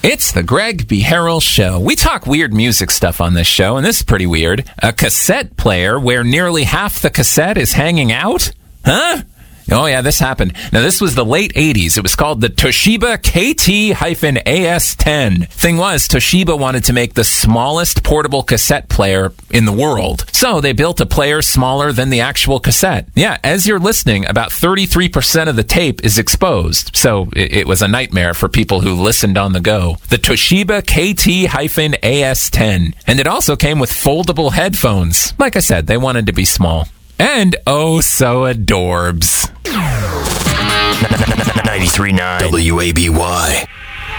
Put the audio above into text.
It's the Greg B. Harrell Show. We talk weird music stuff on this show, and this is pretty weird. A cassette player where nearly half the cassette is hanging out? Huh? Oh, yeah, this happened. Now, this was the late 80s. It was called the Toshiba KT-AS10. Thing was, Toshiba wanted to make the smallest portable cassette player in the world. So they built a player smaller than the actual cassette. Yeah, as you're listening, about 33% of the tape is exposed. So it was a nightmare for people who listened on the go. The Toshiba KT-AS10. And it also came with foldable headphones. Like I said, they wanted to be small. And oh, so adorbs. 93.9 WABY.